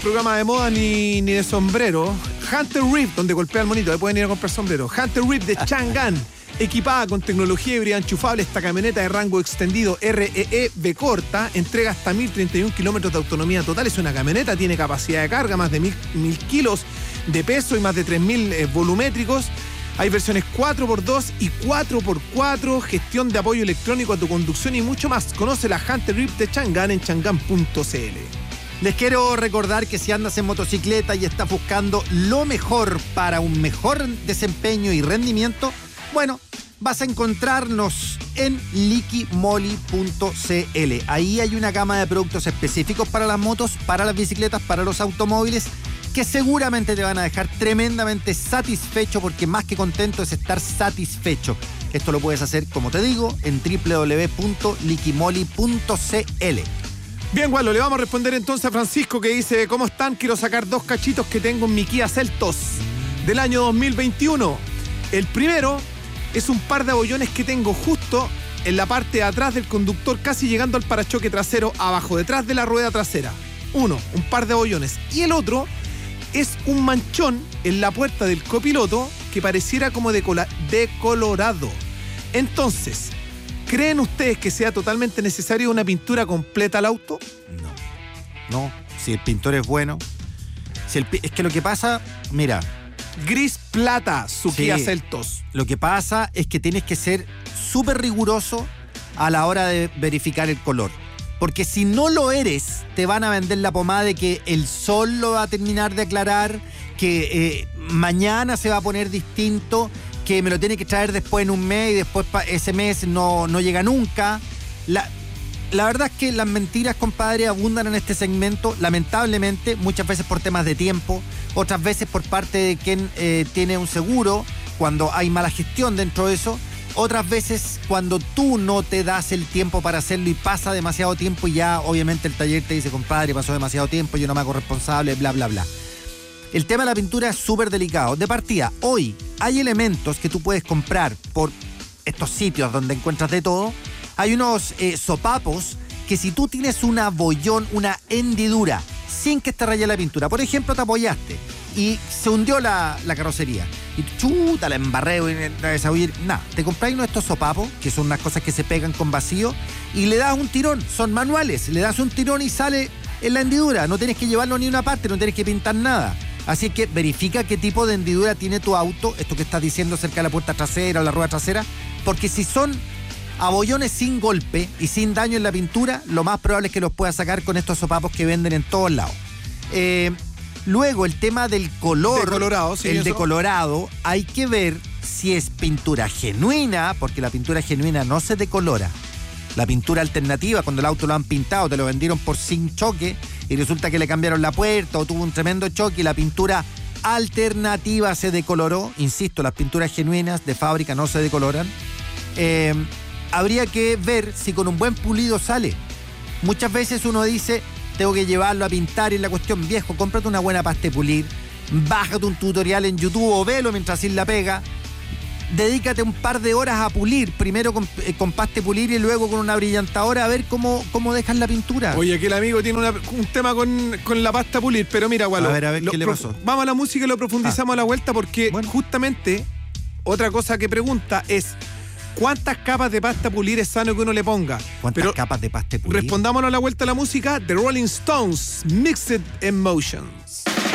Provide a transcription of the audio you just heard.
programa de moda ni de sombrero. Hunter Reef, donde golpea el monito, ahí pueden ir a comprar sombrero. Hunter Reef de Chang'an, equipada con tecnología híbrida enchufable, esta camioneta de rango extendido REE B corta, entrega hasta 1031 kilómetros de autonomía total. Es una camioneta, tiene capacidad de carga, más de 1000 kilos de peso y más de 3000 volumétricos. Hay versiones 4x2 y 4x4, gestión de apoyo electrónico a tu conducción y mucho más. Conoce la Hunter Reef de Chang'an en chang'an.cl. Les quiero recordar que si andas en motocicleta y estás buscando lo mejor para un mejor desempeño y rendimiento, bueno, vas a encontrarnos en liquimoli.cl. Ahí hay una gama de productos específicos para las motos, para las bicicletas, para los automóviles, que seguramente te van a dejar tremendamente satisfecho, porque más que contento es estar satisfecho. Esto lo puedes hacer, como te digo, en www.liquimoli.cl. Bien, Gualo, le vamos a responder entonces a Francisco, que dice: ¿cómo están? Quiero sacar 2 cachitos que tengo en mi Kia Seltos del año 2021. El primero es un par de abollones que tengo justo en la parte de atrás del conductor, casi llegando al parachoque trasero, abajo, detrás de la rueda trasera. Un par de abollones. Y el otro es un manchón en la puerta del copiloto que pareciera como decolorado. Entonces, ¿creen ustedes que sea totalmente necesario una pintura completa al auto? No, si el pintor es bueno. Es que lo que pasa, mira, gris plata, su Sí. Kia Seltos. Lo que pasa es que tienes que ser súper riguroso a la hora de verificar el color. Porque si no lo eres, te van a vender la pomada de que el sol lo va a terminar de aclarar, que mañana se va a poner distinto, que me lo tiene que traer después en un mes y después ese mes no llega nunca. La verdad es que las mentiras, compadre, abundan en este segmento, lamentablemente, muchas veces por temas de tiempo, otras veces por parte de quien tiene un seguro, cuando hay mala gestión dentro de eso, otras veces cuando tú no te das el tiempo para hacerlo y pasa demasiado tiempo y ya obviamente el taller te dice: compadre, pasó demasiado tiempo, yo no me hago responsable, bla, bla, bla. El tema de la pintura es súper delicado. De partida, hoy hay elementos que tú puedes comprar por estos sitios donde encuentras de todo. Hay unos sopapos que si tú tienes un abollón, una hendidura, sin que te raye la pintura, por ejemplo, te apoyaste y se hundió la carrocería y chuta, la embarré y la desabullir, nada, te compráis uno de estos sopapos, que son unas cosas que se pegan con vacío, y le das un tirón, son manuales, le das un tirón y sale en la hendidura, no tienes que llevarlo ni una parte, no tienes que pintar nada. Así que verifica qué tipo de hendidura tiene tu auto, esto que estás diciendo cerca de la puerta trasera o la rueda trasera, porque si son abollones sin golpe y sin daño en la pintura, lo más probable es que los puedas sacar con estos sopapos que venden en todos lados. Luego, el tema del color, Decolorado, sí, el eso. decolorado, hay que ver si es pintura genuina, porque la pintura genuina no se decolora. La pintura alternativa, cuando el auto lo han pintado, te lo vendieron por sin choque y resulta que le cambiaron la puerta o tuvo un tremendo choque y la pintura alternativa se decoloró. Insisto, las pinturas genuinas de fábrica no se decoloran. Habría que ver si con un buen pulido sale. Muchas veces uno dice: tengo que llevarlo a pintar, y la cuestión, viejo, cómprate una buena pasta de pulir, bájate un tutorial en YouTube o velo mientras sin la pega, dedícate un par de horas a pulir, primero con pasta de pulir y luego con una brillantadora, a ver cómo dejas la pintura. Oye, aquí el amigo tiene un tema con la pasta a pulir, pero mira, Gualo, A ver, ¿qué le pasó? Vamos a la música y lo profundizamos a la vuelta, porque justamente otra cosa que pregunta es: ¿cuántas capas de pasta a pulir es sano que uno le ponga? ¿Cuántas capas de pasta de pulir? Respondámonos a la vuelta a la música. The Rolling Stones, Mixed Emotions.